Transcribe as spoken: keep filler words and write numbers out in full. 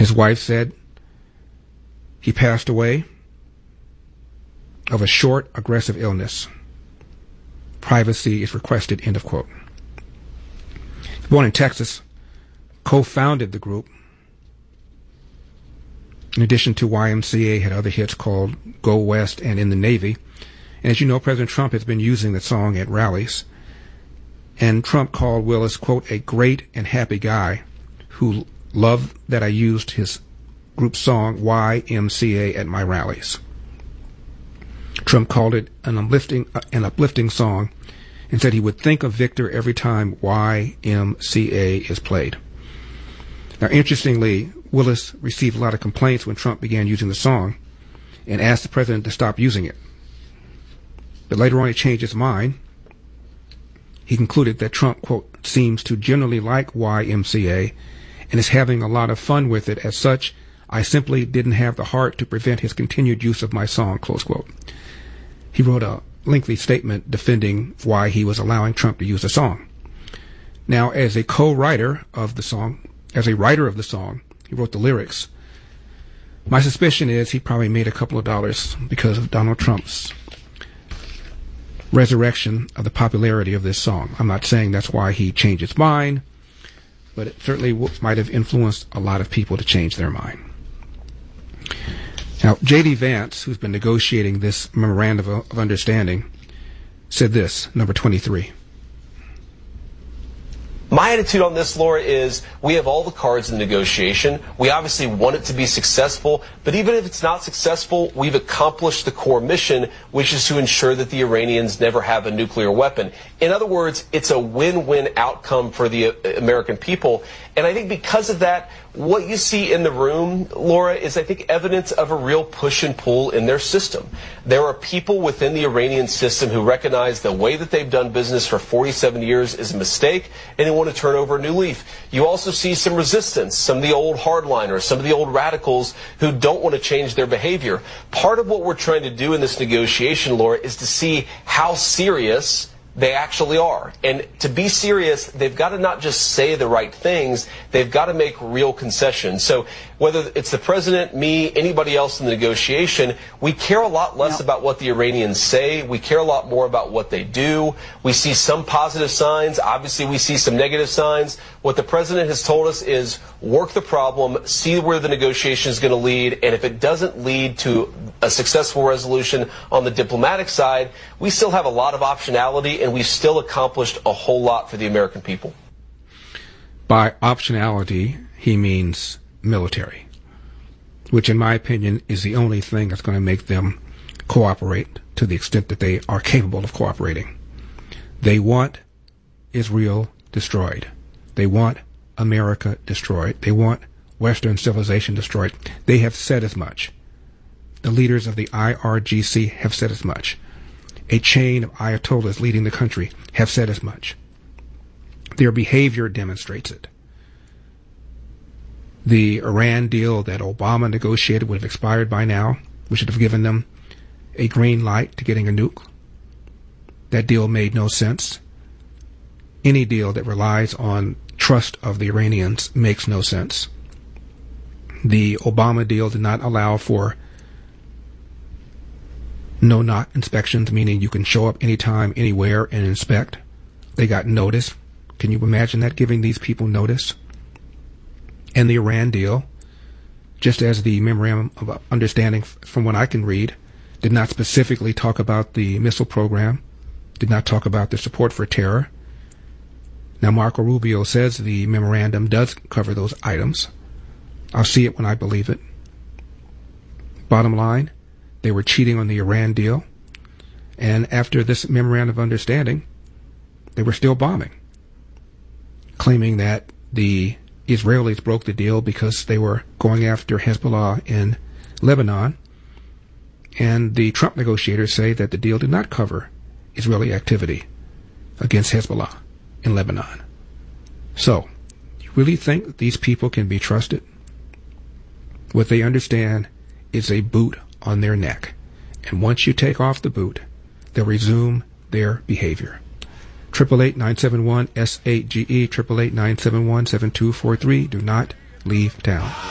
His wife said he passed away of a short, aggressive illness. Privacy is requested, end of quote. Born in Texas, co-founded the group. In addition to Y M C A, had other hits called Go West and In the Navy. And as you know, President Trump has been using the song at rallies. And Trump called Willis, quote, a great and happy guy who loved that I used his group song Y M C A at my rallies. Trump called it an uplifting, uh, an uplifting song and said he would think of Victor every time Y M C A is played. Now, interestingly, Willis received a lot of complaints when Trump began using the song and asked the president to stop using it. But later on, he changed his mind. He concluded that Trump, quote, seems to generally like Y M C A and is having a lot of fun with it. As such, I simply didn't have the heart to prevent his continued use of my song, close quote. He wrote a lengthy statement defending why he was allowing Trump to use the song. Now, as a co-writer of the song, as a writer of the song, he wrote the lyrics. My suspicion is he probably made a couple of dollars because of Donald Trump's resurrection of the popularity of this song. I'm not saying that's why he changed his mind, but it certainly w- might have influenced a lot of people to change their mind. Now, J D. Vance, who's been negotiating this memorandum of, of understanding, said this, number twenty-three. My attitude on this, Laura, is we have all the cards in negotiation. We obviously want it to be successful, but even if it's not successful, we've accomplished the core mission, which is to ensure that the Iranians never have a nuclear weapon. In other words, it's a win-win outcome for the American people. And I think because of that, what you see in the room, Laura, is I think evidence of a real push and pull in their system. There are people within the Iranian system who recognize the way that they've done business for forty-seven years is a mistake, and they want to turn over a new leaf. You also see some resistance, some of the old hardliners, some of the old radicals who don't want to change their behavior. Part of what we're trying to do in this negotiation, Laura, is to see how serious they actually are. And to be serious, they've got to not just say the right things, they've got to make real concessions. So whether it's the president, me, anybody else in the negotiation, we care a lot less no. about what the Iranians say. We care a lot more about what they do. We see some positive signs. Obviously, we see some negative signs. What the president has told us is work the problem, see where the negotiation is going to lead, and if it doesn't lead to a successful resolution on the diplomatic side, we still have a lot of optionality, and we've still accomplished a whole lot for the American people. By optionality, he means military, which in my opinion is the only thing that's going to make them cooperate to the extent that they are capable of cooperating. They want Israel destroyed. They want America destroyed. They want Western civilization destroyed. They have said as much. The leaders of the I R G C have said as much. A chain of Ayatollahs leading the country have said as much. Their behavior demonstrates it. The Iran deal that Obama negotiated would have expired by now. We should have given them a green light to getting a nuke. That deal made no sense. Any deal that relies on trust of the Iranians makes no sense. The Obama deal did not allow for no-knock inspections, meaning you can show up anytime, anywhere, and inspect. They got notice. Can you imagine that, giving these people notice? And the Iran deal, just as the memorandum of understanding, from what I can read, did not specifically talk about the missile program, did not talk about the support for terror. Now, Marco Rubio says the memorandum does cover those items. I'll see it when I believe it. Bottom line, they were cheating on the Iran deal, and after this memorandum of understanding, they were still bombing, claiming that the Israelis broke the deal because they were going after Hezbollah in Lebanon, and the Trump negotiators say that the deal did not cover Israeli activity against Hezbollah in Lebanon. So, you really think that these people can be trusted? What they understand is a boot on their neck, and once you take off the boot, they'll resume their behavior. Triple eight nine seven one S eight G E, triple eight nine seven one seven two four three. Do not leave town.